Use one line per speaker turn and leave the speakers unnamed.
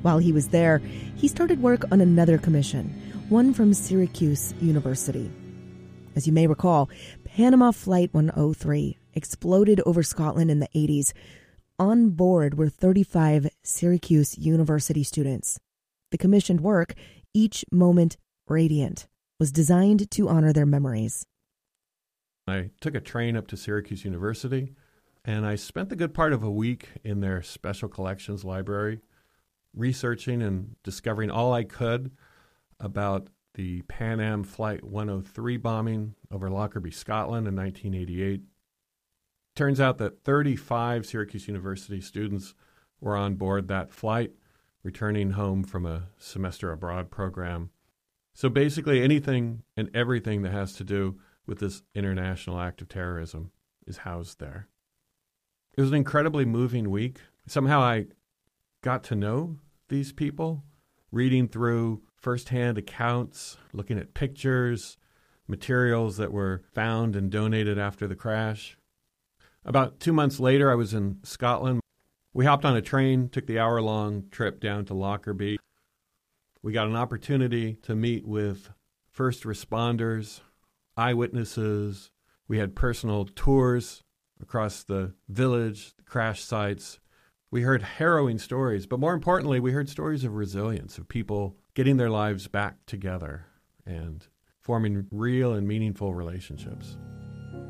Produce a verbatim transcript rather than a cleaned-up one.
While he was there, he started work on another commission, one from Syracuse University. As you may recall, Panama Flight one oh three exploded over Scotland in the eighties. On board were thirty-five Syracuse University students. The commissioned work, Each Moment Radiant, was designed to honor their memories.
I took a train up to Syracuse University, and I spent the good part of a week in their special collections library, researching and discovering all I could about the Pan Am Flight one oh three bombing over Lockerbie, Scotland in nineteen eighty-eight. Turns out that thirty-five Syracuse University students were on board that flight, returning home from a semester abroad program. So basically anything and everything that has to do with this international act of terrorism is housed there. It was an incredibly moving week. Somehow I got to know these people, reading through firsthand accounts, looking at pictures, materials that were found and donated after the crash. About two months later, I was in Scotland. We hopped on a train, took the hour-long trip down to Lockerbie. We got an opportunity to meet with first responders, eyewitnesses. We had personal tours across the village, the crash sites. We heard harrowing stories, but more importantly, we heard stories of resilience, of people getting their lives back together and forming real and meaningful relationships.